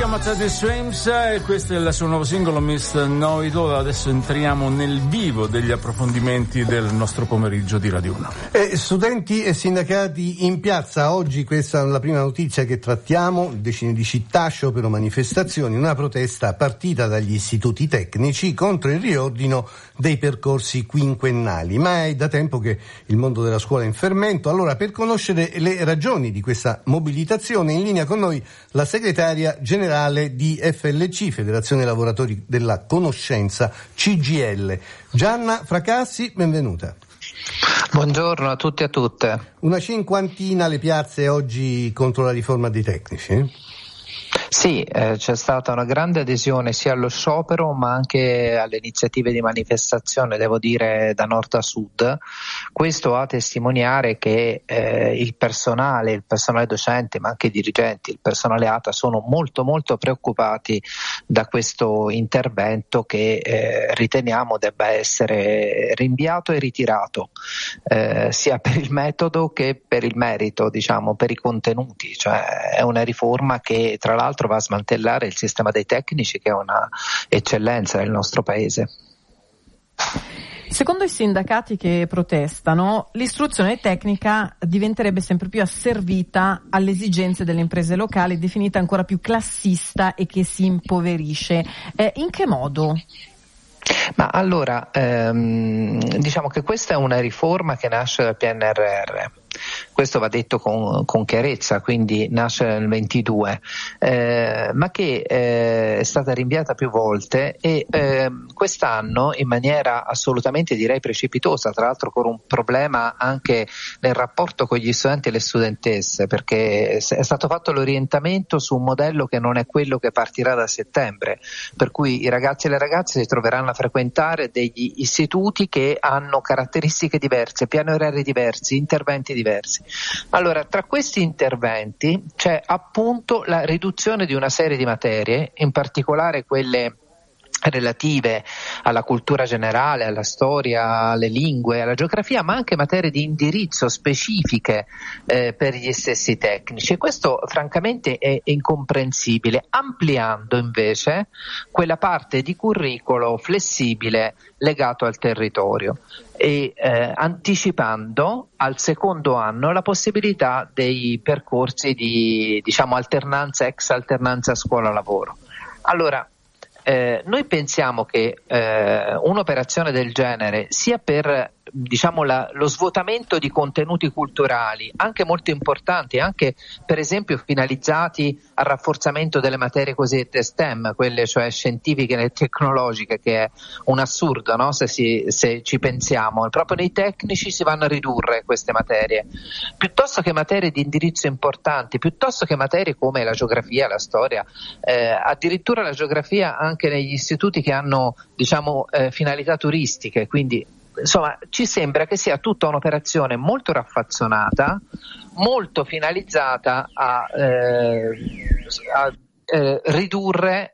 chiama Teddy Swims e questo è il suo nuovo singolo Mr. Know It All. Adesso entriamo nel vivo degli approfondimenti del nostro pomeriggio di Radio 1. Studenti e sindacati in piazza. Oggi questa è la prima notizia che trattiamo. Decine di città, sciopero, manifestazioni, una protesta partita dagli istituti tecnici contro il riordino dei percorsi quinquennali. Ma è da tempo che il mondo della scuola è in fermento. Allora, per conoscere le ragioni di questa mobilitazione, in linea con noi la segretaria generale di FLC, Federazione Lavoratori della Conoscenza, CGIL. Gianna Fracassi, benvenuta. Buongiorno a tutti e a tutte. Una cinquantina le piazze oggi contro la riforma dei tecnici? Sì, c'è stata una grande adesione sia allo sciopero ma anche alle iniziative di manifestazione, devo dire, da nord a sud. Questo a testimoniare che il personale docente ma anche i dirigenti, il personale ATA sono molto molto preoccupati da questo intervento che riteniamo debba essere rinviato e ritirato, sia per il metodo che per il merito, diciamo, per i contenuti. Cioè è una riforma che tra l'altro va a smantellare il sistema dei tecnici, che è una eccellenza nel nostro paese. Secondo i sindacati che protestano, l'istruzione tecnica diventerebbe sempre più asservita alle esigenze delle imprese locali, definita ancora più classista e che si impoverisce. In che modo? Ma allora, diciamo che questa è una riforma che nasce dal PNRR. Questo va detto con chiarezza, quindi nasce nel 22, ma che è stata rinviata più volte e quest'anno in maniera assolutamente, direi, precipitosa, tra l'altro con un problema anche nel rapporto con gli studenti e le studentesse, perché è stato fatto l'orientamento su un modello che non è quello che partirà da settembre, per cui i ragazzi e le ragazze si troveranno a frequentare degli istituti che hanno caratteristiche diverse, piani orari diversi, interventi diversi. Allora, tra questi interventi c'è appunto la riduzione di una serie di materie, in particolare quelle relative alla cultura generale, alla storia, alle lingue, alla geografia, ma anche materie di indirizzo specifiche per gli stessi tecnici, e questo francamente è incomprensibile, ampliando invece quella parte di curricolo flessibile legato al territorio e anticipando al secondo anno la possibilità dei percorsi di, diciamo, alternanza, ex alternanza scuola-lavoro. Allora, noi pensiamo che un'operazione del genere, sia per, diciamo, lo svuotamento di contenuti culturali anche molto importanti, anche per esempio finalizzati al rafforzamento delle materie cosiddette STEM, quelle cioè scientifiche e tecnologiche, che è un assurdo, no? Se ci pensiamo, proprio nei tecnici si vanno a ridurre queste materie, piuttosto che materie di indirizzo importanti, piuttosto che materie come la geografia, la storia, addirittura la geografia anche negli istituti che hanno, diciamo, finalità turistiche. Quindi insomma ci sembra che sia tutta un'operazione molto raffazzonata, molto finalizzata a ridurre.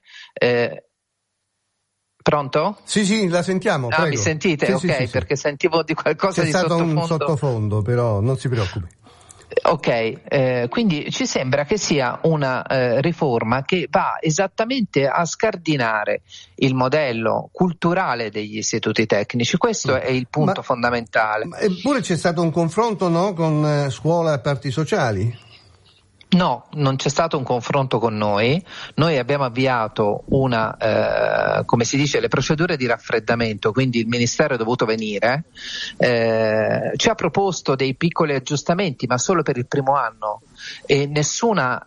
Pronto? Sì, la sentiamo. Prego. Mi sentite? Sì, ok, sì. Perché sentivo di qualcosa c'è di stato sottofondo. un sottofondo, però non si preoccupi. Ok, quindi ci sembra che sia una riforma che va esattamente a scardinare il modello culturale degli istituti tecnici. Questo è il punto fondamentale. Eppure c'è stato un confronto, no, con scuola e parti sociali? No, non c'è stato un confronto con noi. Noi abbiamo avviato come si dice, le procedure di raffreddamento, quindi il Ministero è dovuto venire, ci ha proposto dei piccoli aggiustamenti, ma solo per il primo anno, e nessuna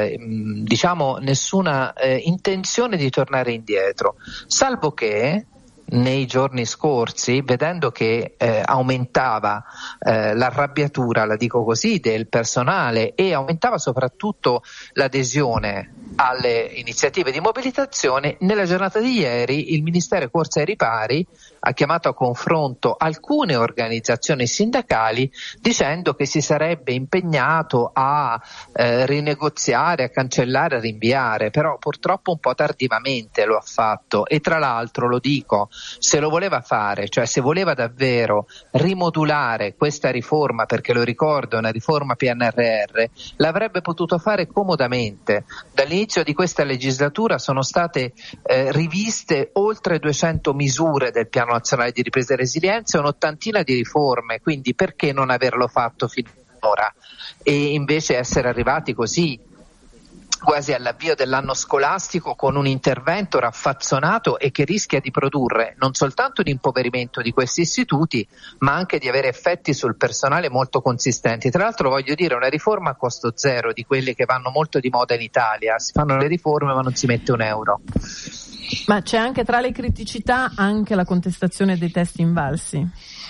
intenzione di tornare indietro, salvo che nei giorni scorsi, vedendo che aumentava l'arrabbiatura, la dico così, del personale, e aumentava soprattutto l'adesione alle iniziative di mobilitazione, nella giornata di ieri il Ministero è corso ai ripari, ha chiamato a confronto alcune organizzazioni sindacali dicendo che si sarebbe impegnato a rinegoziare, a cancellare, a rinviare, però purtroppo un po' tardivamente lo ha fatto. E tra l'altro, lo dico, se lo voleva fare, cioè se voleva davvero rimodulare questa riforma, perché lo ricordo è una riforma PNRR, l'avrebbe potuto fare comodamente. Dall'inizio di questa legislatura sono state riviste oltre 200 misure del Piano Nazionale di Ripresa e Resilienza e un'ottantina di riforme, quindi perché non averlo fatto finora e invece essere arrivati così quasi all'avvio dell'anno scolastico con un intervento raffazzonato e che rischia di produrre non soltanto un impoverimento di questi istituti, ma anche di avere effetti sul personale molto consistenti. Tra l'altro voglio dire, una riforma a costo zero, di quelle che vanno molto di moda in Italia, si fanno le riforme ma non si mette un euro. Ma c'è anche tra le criticità anche la contestazione dei test invalsi.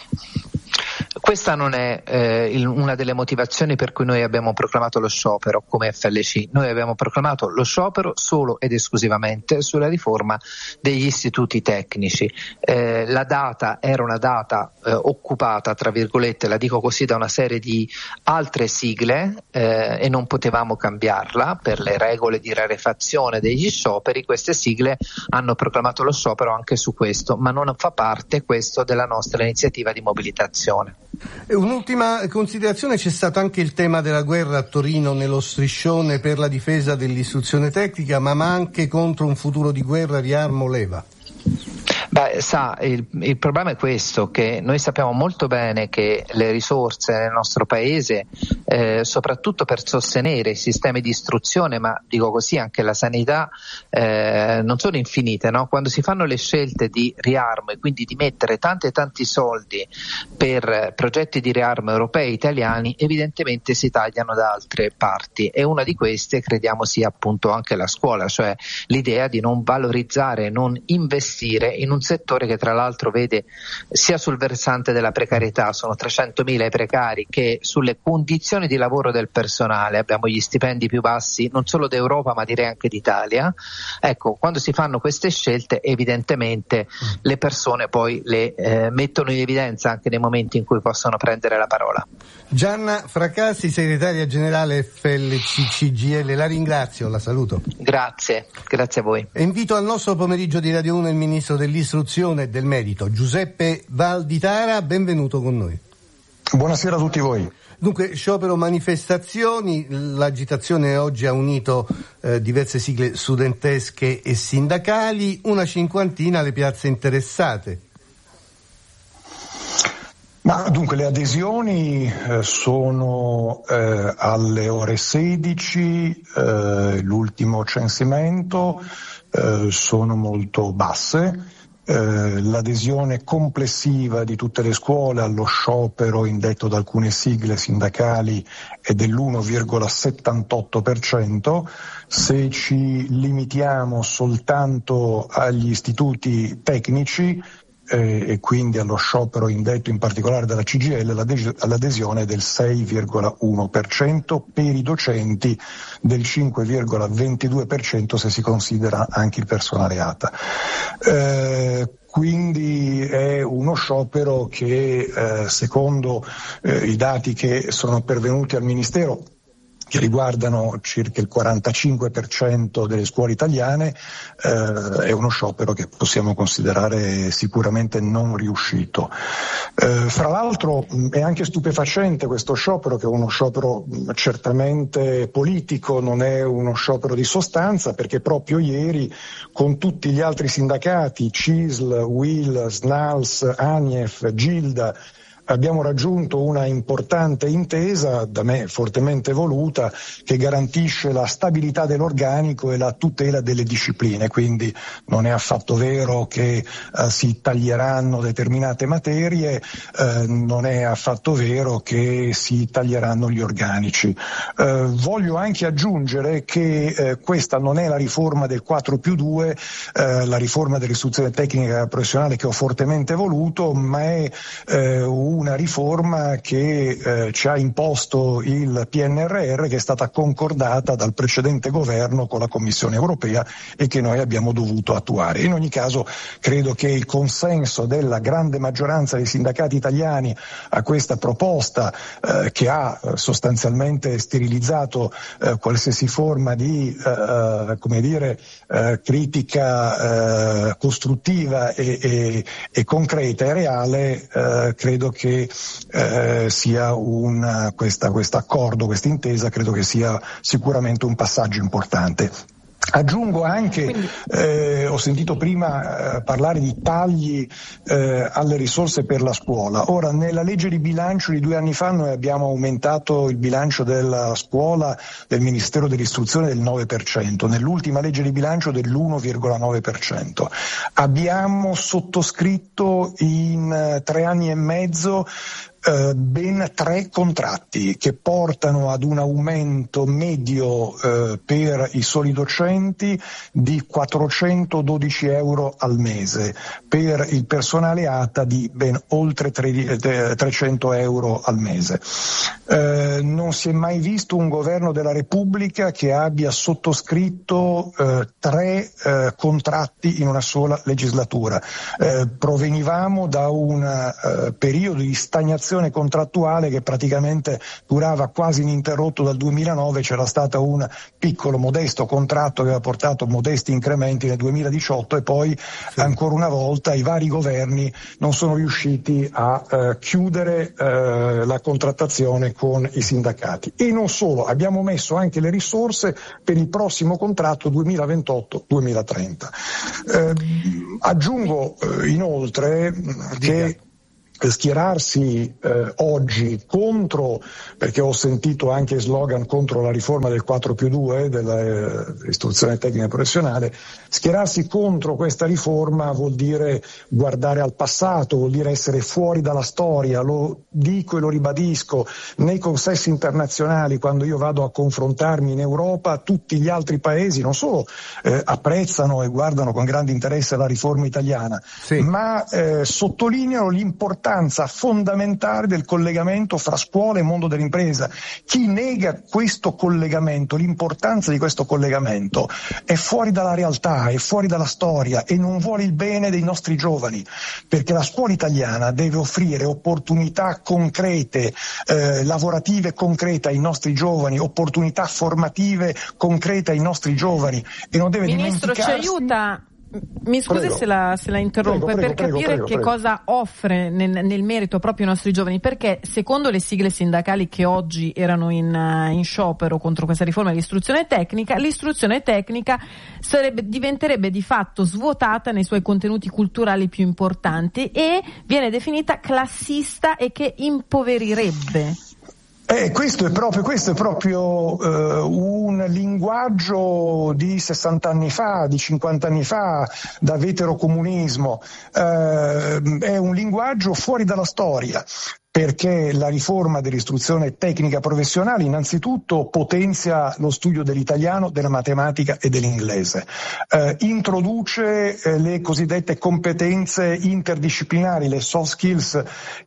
Questa non è una delle motivazioni per cui noi abbiamo proclamato lo sciopero come FLC. Noi abbiamo proclamato lo sciopero solo ed esclusivamente sulla riforma degli istituti tecnici. La data era una data occupata, tra virgolette, la dico così, da una serie di altre sigle e non potevamo cambiarla per le regole di rarefazione degli scioperi. Queste sigle hanno proclamato lo sciopero anche su questo, ma non fa parte questo della nostra iniziativa di mobilitazione. Un'ultima considerazione: c'è stato anche il tema della guerra a Torino nello striscione per la difesa dell'istruzione tecnica, ma anche contro un futuro di guerra riarmo leva. Beh, il problema è questo, che noi sappiamo molto bene che le risorse nel nostro paese, soprattutto per sostenere i sistemi di istruzione, ma dico così anche la sanità, non sono infinite, no? Quando si fanno le scelte di riarmo e quindi di mettere tanti soldi per progetti di riarmo europei e italiani, evidentemente si tagliano da altre parti, e una di queste crediamo sia appunto anche la scuola, cioè l'idea di non valorizzare, non investire in un settore che tra l'altro vede sia sul versante della precarietà, sono 300.000 i precari, che sulle condizioni di lavoro del personale, abbiamo gli stipendi più bassi non solo d'Europa ma direi anche d'Italia. Ecco, quando si fanno queste scelte evidentemente le persone poi le mettono in evidenza anche nei momenti in cui possono prendere la parola. Gianna Fracassi, segretaria generale FLC-CGIL, la ringrazio, la saluto. Grazie a voi. E invito al nostro pomeriggio di Radio 1 il ministro dell'istruzione e del merito, Giuseppe Valditara, benvenuto con noi. Buonasera a tutti voi. Dunque, sciopero, manifestazioni, l'agitazione oggi ha unito diverse sigle studentesche e sindacali, una cinquantina le piazze interessate. Ma dunque le adesioni sono alle ore 16, l'ultimo censimento, sono molto basse. L'adesione complessiva di tutte le scuole allo sciopero indetto da alcune sigle sindacali è dell'1,78%. Se ci limitiamo soltanto agli istituti tecnici e quindi allo sciopero indetto in particolare dalla CGIL, l'adesione è del 6,1%, per i docenti del 5,22% se si considera anche il personale ATA. Quindi è uno sciopero che secondo i dati che sono pervenuti al Ministero, che riguardano circa il 45% delle scuole italiane, è uno sciopero che possiamo considerare sicuramente non riuscito. Fra l'altro è anche stupefacente questo sciopero, che è uno sciopero certamente politico, non è uno sciopero di sostanza, perché proprio ieri con tutti gli altri sindacati, CISL, UIL, SNALS, ANIEF, GILDA, abbiamo raggiunto una importante intesa, da me fortemente voluta, che garantisce la stabilità dell'organico e la tutela delle discipline, quindi non è affatto vero che si taglieranno determinate materie, non è affatto vero che si taglieranno gli organici. Voglio anche aggiungere che questa non è la riforma del 4+2, la riforma dell'istruzione tecnica e professionale che ho fortemente voluto, ma è una riforma che ci ha imposto il PNRR, che è stata concordata dal precedente governo con la Commissione europea e che noi abbiamo dovuto attuare. In ogni caso credo che il consenso della grande maggioranza dei sindacati italiani a questa proposta, che ha sostanzialmente sterilizzato qualsiasi forma di critica costruttiva e concreta e reale, credo che sia questo accordo, questa intesa, credo che sia sicuramente un passaggio importante. Aggiungo anche, ho sentito prima parlare di tagli alle risorse per la scuola. Ora, nella legge di bilancio di 2 anni fa noi abbiamo aumentato il bilancio della scuola del Ministero dell'Istruzione del 9%, nell'ultima legge di bilancio dell'1,9%. Abbiamo sottoscritto in 3 anni e mezzo ben 3 contratti che portano ad un aumento medio per i soli docenti di 412 euro al mese, per il personale ATA di ben oltre 300 euro al mese. Non si è mai visto un governo della Repubblica che abbia sottoscritto 3 contratti in una sola legislatura. Provenivamo da un periodo di stagnazione contrattuale che praticamente durava quasi ininterrotto dal 2009, c'era stato un piccolo modesto contratto che aveva portato modesti incrementi nel 2018 e poi ancora una volta i vari governi non sono riusciti a chiudere la contrattazione con i sindacati. E non solo, abbiamo messo anche le risorse per il prossimo contratto 2028-2030. Aggiungo inoltre che schierarsi oggi contro, perché ho sentito anche slogan contro la riforma del 4+2 dell'istruzione tecnica professionale, schierarsi contro questa riforma vuol dire guardare al passato, vuol dire essere fuori dalla storia. Lo dico e lo ribadisco, nei consessi internazionali, quando io vado a confrontarmi in Europa, tutti gli altri paesi non solo apprezzano e guardano con grande interesse la riforma italiana, ma sottolineano l'importanza fondamentale del collegamento fra scuola e mondo dell'impresa. Chi nega questo collegamento, l'importanza di questo collegamento, è fuori dalla realtà, è fuori dalla storia e non vuole il bene dei nostri giovani, perché la scuola italiana deve offrire opportunità concrete, lavorative concrete ai nostri giovani, opportunità formative concrete ai nostri giovani, e non deve Ministro, dimenticarsi... ci aiuta. Mi scusi se la interrompo, per capire che cosa offre nel merito proprio ai nostri giovani, perché secondo le sigle sindacali che oggi erano in sciopero contro questa riforma dell'istruzione tecnica, l'istruzione tecnica diventerebbe di fatto svuotata nei suoi contenuti culturali più importanti e viene definita classista e che impoverirebbe. Questo è proprio un linguaggio di 60 anni fa, di 50 anni fa, da veterocomunismo. È un linguaggio fuori dalla storia, perché la riforma dell'istruzione tecnica professionale innanzitutto potenzia lo studio dell'italiano, della matematica e dell'inglese, introduce le cosiddette competenze interdisciplinari, le soft skills,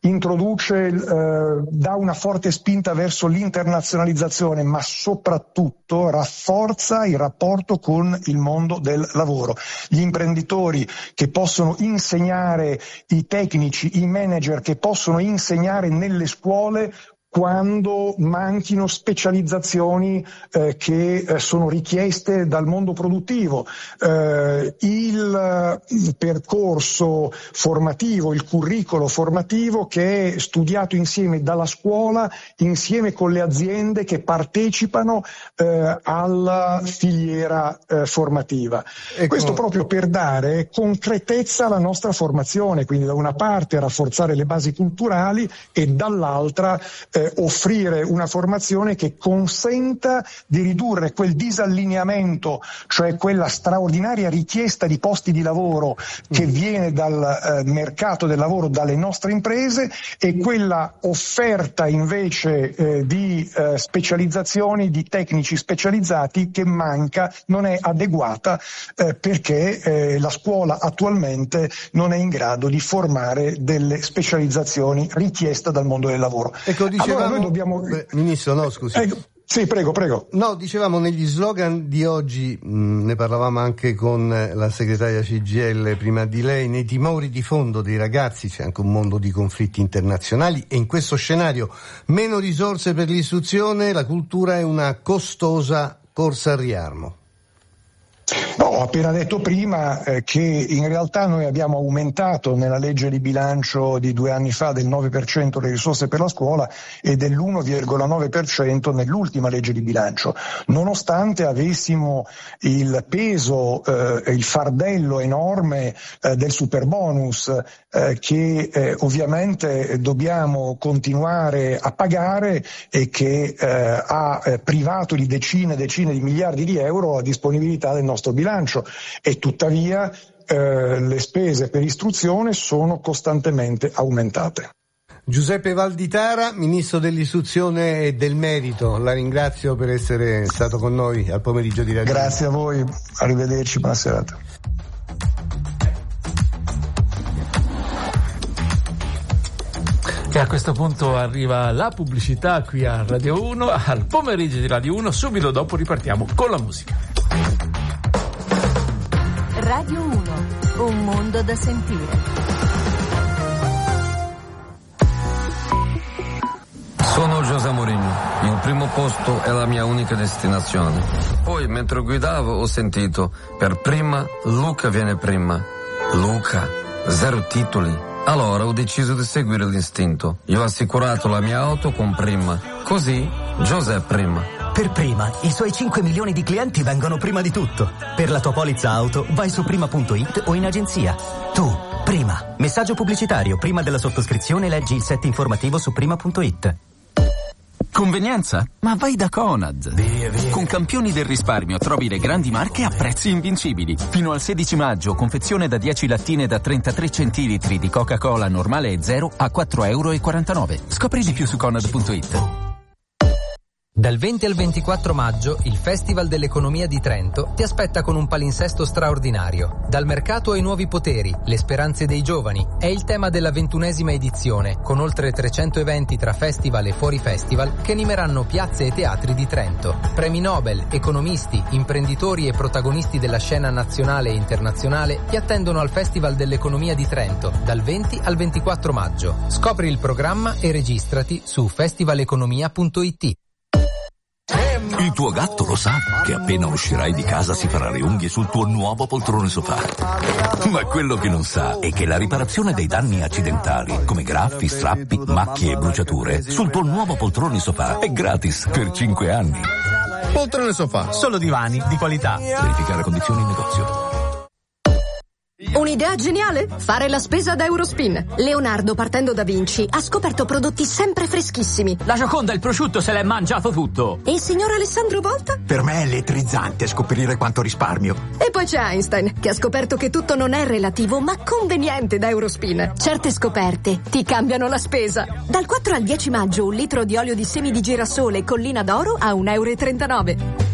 dà una forte spinta verso l'internazionalizzazione, ma soprattutto rafforza il rapporto con il mondo del lavoro. Gli imprenditori che possono insegnare, i tecnici, i manager che possono insegnare nelle scuole quando manchino specializzazioni che sono richieste dal mondo produttivo. Il percorso formativo, il curricolo formativo che è studiato insieme dalla scuola, insieme con le aziende che partecipano alla filiera formativa. Ecco. Questo proprio per dare concretezza alla nostra formazione, quindi da una parte rafforzare le basi culturali e dall'altra offrire una formazione che consenta di ridurre quel disallineamento, cioè quella straordinaria richiesta di posti di lavoro che viene dal mercato del lavoro, dalle nostre imprese, e quella offerta invece di specializzazioni, di tecnici specializzati che manca, non è adeguata perché la scuola attualmente non è in grado di formare delle specializzazioni richieste dal mondo del lavoro. Ecco, dicevamo, allora noi dobbiamo... Ministro, no, scusi. Sì, prego. No, dicevamo negli slogan di oggi, ne parlavamo anche con la segretaria CGIL prima di lei, nei timori di fondo dei ragazzi c'è anche un mondo di conflitti internazionali, e in questo scenario meno risorse per l'istruzione, la cultura è una costosa corsa al riarmo. No, ho appena detto prima che in realtà noi abbiamo aumentato nella legge di bilancio di 2 anni fa del 9% le risorse per la scuola e dell'1,9% nell'ultima legge di bilancio, nonostante avessimo il peso, il fardello enorme del superbonus che ovviamente dobbiamo continuare a pagare e che ha privato di decine e decine di miliardi di euro a disponibilità del nostro bilancio, e tuttavia le spese per istruzione sono costantemente aumentate. Giuseppe Valditara, Ministro dell'Istruzione e del Merito, la ringrazio per essere stato con noi al pomeriggio di Radio. Grazie a voi, arrivederci, buona serata. E a questo punto arriva la pubblicità qui a Radio 1, al pomeriggio di Radio 1, subito dopo ripartiamo con la musica. Radio 1, un mondo da sentire. Sono José Mourinho, il primo posto è la mia unica destinazione. Poi mentre guidavo ho sentito, per prima Luca viene prima. Luca, 0 titoli. Allora ho deciso di seguire l'istinto. Io ho assicurato la mia auto con Prima. Così José prima. Per Prima, i suoi 5 milioni di clienti vengono prima di tutto. Per la tua polizza auto, vai su prima.it o in agenzia. Tu, Prima. Messaggio pubblicitario. Prima della sottoscrizione leggi il set informativo su prima.it. Convenienza? Ma vai da Conad. Via. Con campioni del risparmio trovi le grandi marche a prezzi invincibili. Fino al 16 maggio, confezione da 10 lattine da 33 centilitri di Coca-Cola normale e zero a €4,49. Scopri di più su Conad.it. Dal 20 al 24 maggio il Festival dell'Economia di Trento ti aspetta con un palinsesto straordinario. Dal mercato ai nuovi poteri, le speranze dei giovani è il tema della 21ª edizione, con oltre 300 eventi tra festival e fuori festival che animeranno piazze e teatri di Trento. Premi Nobel, economisti, imprenditori e protagonisti della scena nazionale e internazionale ti attendono al Festival dell'Economia di Trento dal 20 al 24 maggio. Scopri il programma e registrati su festivaleconomia.it. Il tuo gatto lo sa che appena uscirai di casa si farà le unghie sul tuo nuovo poltrone sofà. Ma quello che non sa è che la riparazione dei danni accidentali, come graffi, strappi, macchie e bruciature, sul tuo nuovo poltrone sofà è gratis per 5 anni. Poltrone sofà, solo divani di qualità. Verificare condizioni in negozio. Un'idea geniale? Fare la spesa da Eurospin. Leonardo, partendo da Vinci, ha scoperto prodotti sempre freschissimi. La Gioconda, il prosciutto, se l'è mangiato tutto. E il signor Alessandro Volta? Per me è elettrizzante scoprire quanto risparmio. E poi c'è Einstein, che ha scoperto che tutto non è relativo, ma conveniente da Eurospin. Certe scoperte ti cambiano la spesa. Dal 4 al 10 maggio un litro di olio di semi di girasole Collina d'Oro a €1,39.